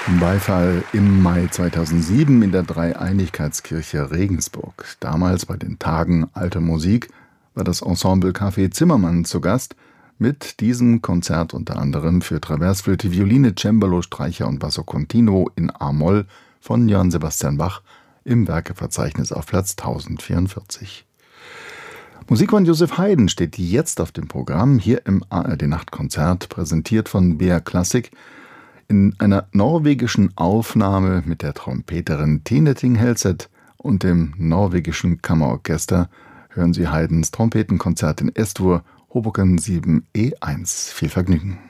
Beifall im Mai 2007 in der Dreieinigkeitskirche Regensburg. Damals bei den Tagen Alte Musik war das Ensemble Café Zimmermann zu Gast mit diesem Konzert unter anderem für Traversflöte, Violine, Cembalo, Streicher und Basso Continuo in A-Moll von Johann Sebastian Bach im Werkeverzeichnis auf Platz 1044. Musik von Joseph Haydn steht jetzt auf dem Programm, hier im ARD-Nachtkonzert, präsentiert von BR Classic, in einer norwegischen Aufnahme mit der Trompeterin Tine Ting-Helseth und dem norwegischen Kammerorchester hören Sie Haydns Trompetenkonzert in S-Dur, Hoboken 7 E1. Viel Vergnügen.